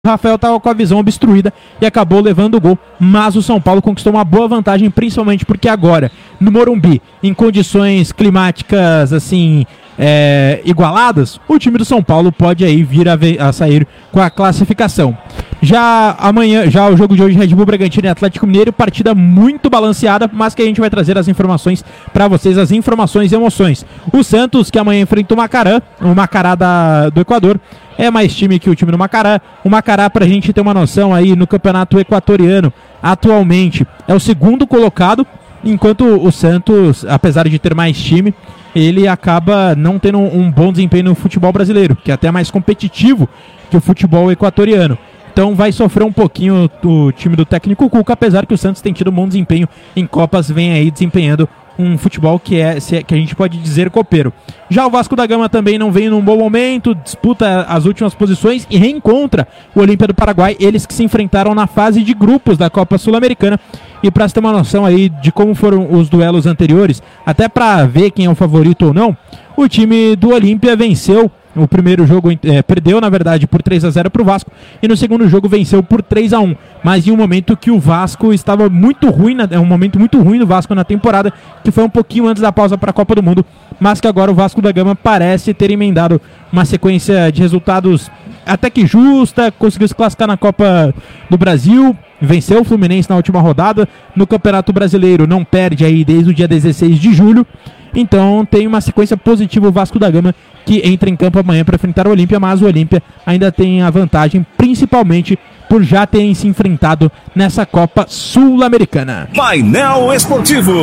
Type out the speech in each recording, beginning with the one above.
O Rafael estava com a visão obstruída e acabou levando o gol, mas o São Paulo conquistou uma boa vantagem, principalmente porque agora, no Morumbi, em condições climáticas assim igualadas, o time do São Paulo pode aí vir a sair com a classificação. Já amanhã, o jogo de hoje, Red Bull Bragantino e Atlético Mineiro, partida muito balanceada, mas que a gente vai trazer as informações para vocês, as informações e emoções. O Santos, que amanhã enfrenta o Macará do Equador, é mais time que o time do Macará. O Macará, pra gente ter uma noção aí, no campeonato equatoriano, atualmente é o segundo colocado, enquanto o Santos, apesar de ter mais time, ele acaba não tendo um bom desempenho no futebol brasileiro, que é até mais competitivo que o futebol equatoriano. Então vai sofrer um pouquinho o time do técnico Cuca, apesar que o Santos tem tido um bom desempenho em Copas, vem aí desempenhando um futebol que a gente pode dizer copeiro. Já o Vasco da Gama também não vem num bom momento, disputa as últimas posições e reencontra o Olímpia do Paraguai, eles que se enfrentaram na fase de grupos da Copa Sul-Americana. E para você ter uma noção aí de como foram os duelos anteriores, até para ver quem é o favorito ou não, o time do Olímpia venceu o primeiro jogo, perdeu na verdade por 3-0 para o Vasco, e no segundo jogo venceu por 3-1, mas em um momento que o Vasco estava muito ruim, um momento muito ruim do Vasco na temporada, que foi um pouquinho antes da pausa para a Copa do Mundo, mas que agora o Vasco da Gama parece ter emendado uma sequência de resultados até que justa, conseguiu se classificar na Copa do Brasil, venceu o Fluminense na última rodada, no Campeonato Brasileiro não perde aí desde o dia 16 de julho, então tem uma sequência positiva o Vasco da Gama, que entra em campo amanhã para enfrentar o Olímpia, mas o Olímpia ainda tem a vantagem, principalmente por já terem se enfrentado nessa Copa Sul-Americana. Painel Esportivo.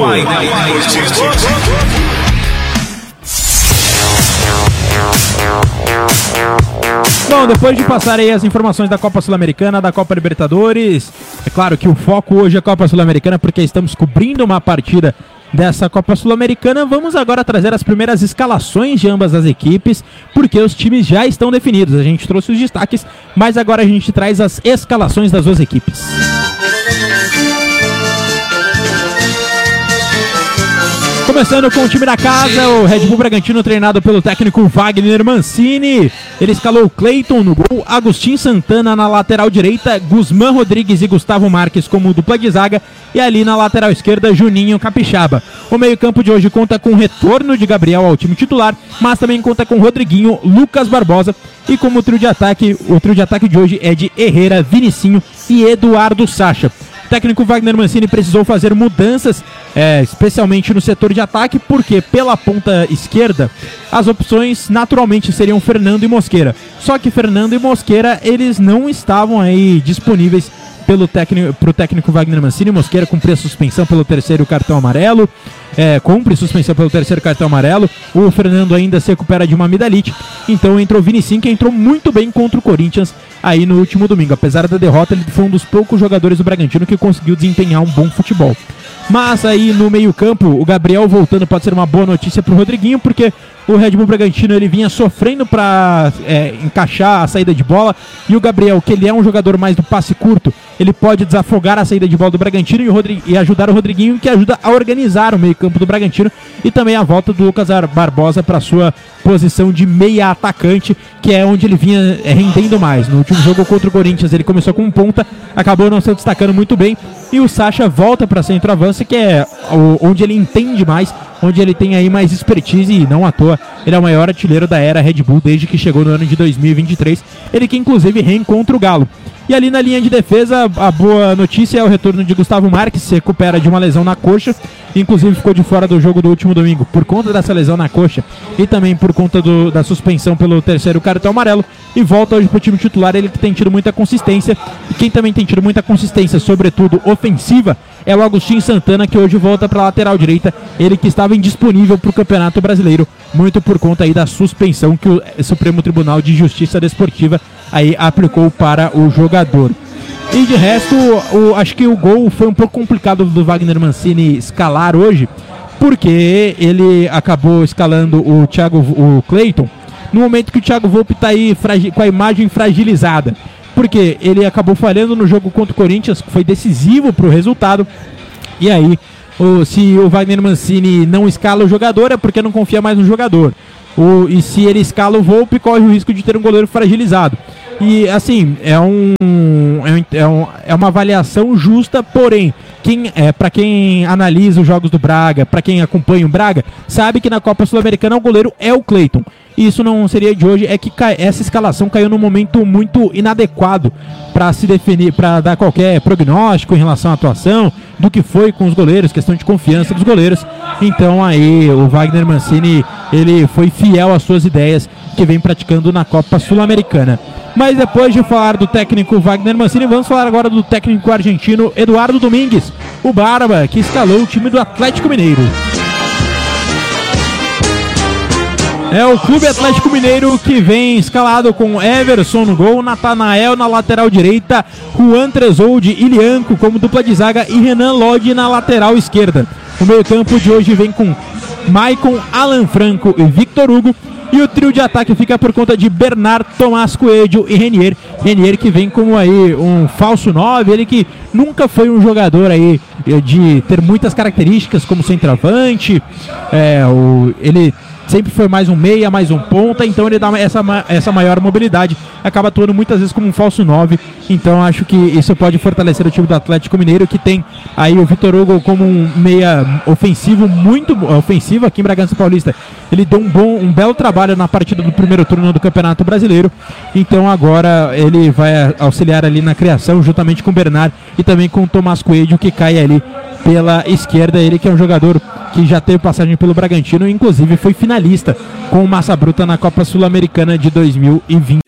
Bom, depois de passar aí as informações da Copa Sul-Americana, da Copa Libertadores, é claro que o foco hoje é a Copa Sul-Americana, porque estamos cobrindo uma partida dessa Copa Sul-Americana. Vamos agora trazer as primeiras escalações de ambas as equipes, porque os times já estão definidos. A gente trouxe os destaques, mas agora a gente traz as escalações das duas equipes. Começando com o time da casa, o Red Bull Bragantino, treinado pelo técnico Wagner Mancini. Ele escalou o Cleiton no gol, Agustin Santana na lateral direita, Guzmán Rodrigues e Gustavo Marques como dupla de zaga, e ali na lateral esquerda, Juninho Capixaba. O meio-campo de hoje conta com o retorno de Gabriel ao time titular, mas também conta com Rodriguinho, Lucas Barbosa, e como trio de ataque, o trio de ataque de hoje é de Herrera, Vinicinho e Eduardo Sacha. O técnico Wagner Mancini precisou fazer mudanças, especialmente no setor de ataque, porque pela ponta esquerda as opções naturalmente seriam Fernando e Mosquera. Só que Fernando e Mosquera, eles não estavam aí disponíveis pro técnico Wagner Mancini. Mosquera cumpre suspensão pelo terceiro cartão amarelo. O Fernando ainda se recupera de uma amidalite. Então entrou o Vinicinho, que entrou muito bem contra o Corinthians aí no último domingo. Apesar da derrota, ele foi um dos poucos jogadores do Bragantino que conseguiu desempenhar um bom futebol. Mas aí no meio-campo, o Gabriel voltando pode ser uma boa notícia pro Rodriguinho, porque o Red Bull Bragantino ele vinha sofrendo para encaixar a saída de bola, e o Gabriel, que ele é um jogador mais do passe curto, ele pode desafogar a saída de bola do Bragantino e ajudar o Rodriguinho, que ajuda a organizar o meio-campo do Bragantino, e também a volta do Lucas Barbosa para sua posição de meia atacante, que é onde ele vinha rendendo mais. No último jogo contra o Corinthians ele começou com ponta, acabou não se destacando muito bem, e o Sacha volta para centroavance, que é onde ele entende mais, onde ele tem aí mais expertise, e não à toa ele é o maior artilheiro da era Red Bull desde que chegou no ano de 2023, ele que inclusive reencontra o Galo. E ali na linha de defesa, a boa notícia é o retorno de Gustavo Marques, se recupera de uma lesão na coxa, inclusive ficou de fora do jogo do último domingo por conta dessa lesão na coxa e também por conta da suspensão pelo terceiro cartão amarelo, e volta hoje para o time titular, ele que tem tido muita consistência, e quem também tem tido muita consistência, sobretudo ofensiva, é o Agustin Santana, que hoje volta para a lateral direita, ele que estava indisponível para o Campeonato Brasileiro, muito por conta aí da suspensão que o Supremo Tribunal de Justiça Desportiva aí aplicou para o jogador. E de resto, acho que o gol foi um pouco complicado do Wagner Mancini escalar hoje, porque ele acabou escalando o Cleiton no momento que o Thiago Volpi está aí com a imagem fragilizada, porque ele acabou falhando no jogo contra o Corinthians, que foi decisivo para o resultado, e aí se o Wagner Mancini não escala o jogador é porque não confia mais no jogador. E se ele escala o Volpi, corre o risco de ter um goleiro fragilizado. E assim, é uma avaliação justa, porém, para quem analisa os jogos do Braga, para quem acompanha o Braga, sabe que na Copa Sul-Americana o goleiro é o Cleiton. E isso não seria de hoje, é que essa escalação caiu num momento muito inadequado para se definir, para dar qualquer prognóstico em relação à atuação, do que foi com os goleiros, questão de confiança dos goleiros. Então aí o Wagner Mancini, ele foi fiel às suas ideias que vem praticando na Copa Sul-Americana. Mas depois de falar do técnico Wagner Mancini, vamos falar agora do técnico argentino Eduardo Domingues, o Barba, que escalou o time do Atlético Mineiro. É o Clube Atlético Mineiro que vem escalado com Everson no gol, Natanael na lateral direita, Juan Tresoldi e Ilianco como dupla de zaga e Renan Lodi na lateral esquerda. O meio-campo de hoje vem com Maicon, Alan Franco e Victor Hugo. E o trio de ataque fica por conta de Bernard, Tomás Coelho e Renier. Renier que vem como aí um falso 9, ele que nunca foi um jogador aí de ter muitas características como centroavante. Ele sempre foi mais um meia, mais um ponta, então ele dá essa maior mobilidade, acaba atuando muitas vezes como um falso 9, então acho que isso pode fortalecer o time do Atlético Mineiro, que tem aí o Victor Hugo como um meia ofensivo, muito ofensivo aqui em Bragança Paulista. Ele deu um belo trabalho na partida do primeiro turno do Campeonato Brasileiro, então agora ele vai auxiliar ali na criação, juntamente com o Bernard e também com o Tomás Coelho, que cai ali pela esquerda, ele que é um jogador que já teve passagem pelo Bragantino, inclusive foi finalista com o Massa Bruta na Copa Sul-Americana de 2020.